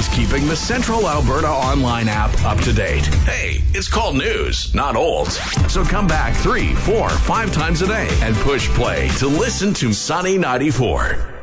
He's keeping the Central Alberta online app up to date. Hey, it's called news, not old. So come back 3, 4, 5 times a day and push play to listen to Sunny 94.